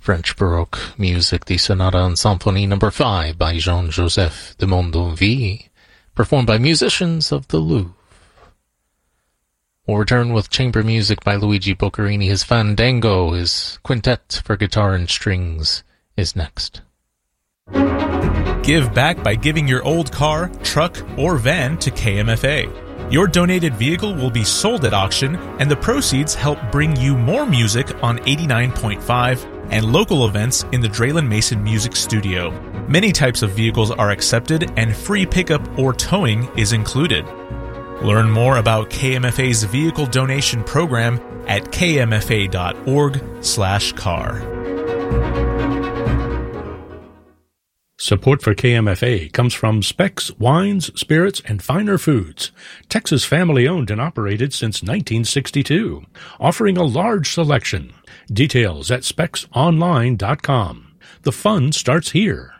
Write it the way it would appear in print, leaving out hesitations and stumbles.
French Baroque music, the Sonata and Symphonie No. 5 by Jean-Joseph de Mondonville, performed by musicians of the Louvre. We'll return with chamber music by Luigi Boccherini. His Fandango, his quintet for guitar and strings, is next. Give back by giving your old car, truck, or van to KMFA. Your donated vehicle will be sold at auction, and the proceeds help bring you more music on 89.5 and local events in the Draylen Mason Music Studio. Many types of vehicles are accepted, and free pickup or towing is included. Learn more about KMFA's vehicle donation program at kmfa.org/car. Support for KMFA comes from Specs Wines, Spirits, and Finer Foods, Texas family-owned and operated since 1962, offering a large selection. Details at specsonline.com. The fun starts here.